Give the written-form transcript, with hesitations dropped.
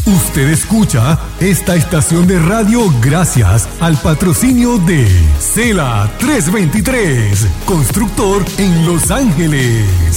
Usted escucha esta estación de radio gracias al patrocinio de Cela 323, constructor en Los Ángeles.